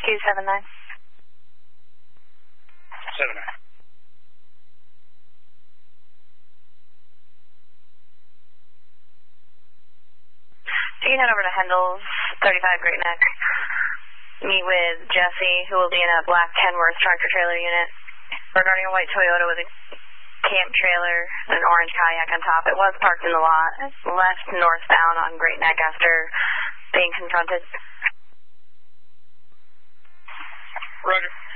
279. 79. You can head over to Hendel's, 35 Great Neck. Meet with Jesse, who will be in a black Kenworth tractor-trailer unit. Regarding a white Toyota with a camp trailer and an orange kayak on top. It was parked in the lot. Left northbound on Great Neck after being confronted. Roger.